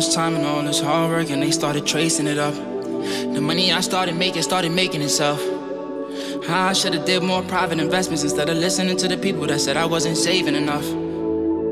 this time and all this hard work, and they started tracing it up. The money I started making itself. I should've did more private investments instead of listening to the people that said I wasn't saving enough.